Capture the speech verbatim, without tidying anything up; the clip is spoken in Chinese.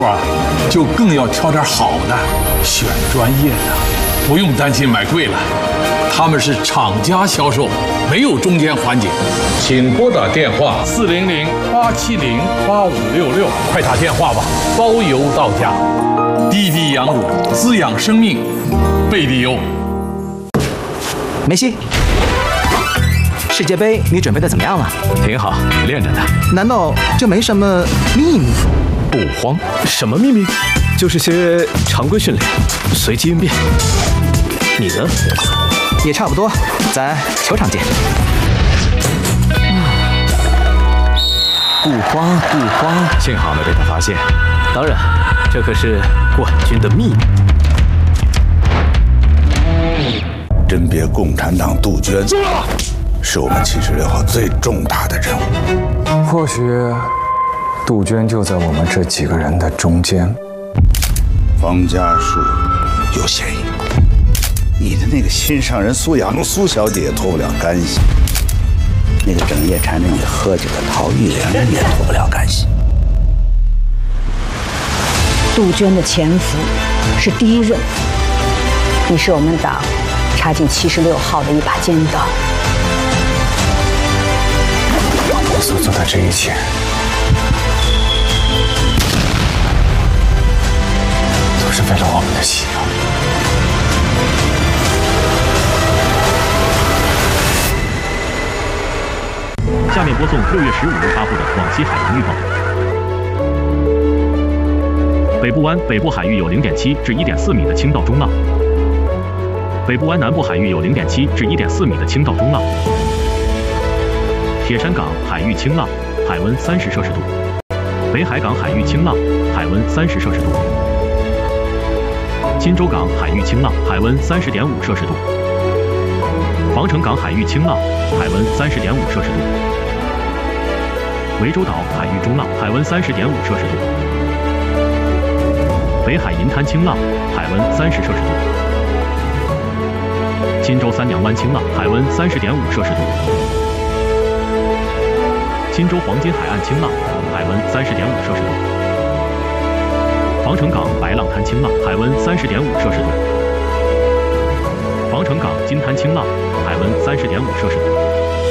啊，就更要挑点好的，选专业的，不用担心买贵了。他们是厂家销售，没有中间环节。请拨打电话四零零八七零八五六六，快打电话吧，包邮到家。滴滴羊乳滋养生命，贝利优。 梅西，世界杯你准备的怎么样了？ 挺好，练着呢。 难道就没什么秘密？ 不慌，什么秘密？就是些常规训练，随机应变。你呢？ 也差不多，咱球场见。不慌不慌， 幸好没被他发现。当然，这可是冠军的秘密。 甄别共产党杜鹃，是我们七十六号最重大的任务。 或许杜鹃就在我们这几个人的中间。 方家树有嫌疑，你的那个心上人苏雅露苏小姐也脱不了干系，那个整夜缠着你喝酒的陶玉莲也脱不了干系。 杜鹃的潜伏是第一任务，你是我们党插进七十六号的一把尖刀。 我所做的这一切，都是为了我们的希望。 下面播送六月十五日发布的广西海洋预报。北部湾北部海域有零点七至一点四米的轻到中浪。北部湾南部海域有零点七至一点四米的轻到中浪。铁山港海域清浪，海温三十摄氏度。北海港海域清浪，海温三十摄氏度。钦州港海域清浪，海温三十点五摄氏度。防城港海域清浪，海温三十点五摄氏度。涠洲岛海域中浪，海温三十点五摄氏度。北海银滩清浪，海温三十摄氏度。钦州三娘湾清浪，海温三十点五摄氏度。钦州黄金海岸清浪，海温三十点五摄氏度。防城港白浪滩清浪，海温三十点五摄氏度。防城港金滩清浪，海温三十点五摄氏度。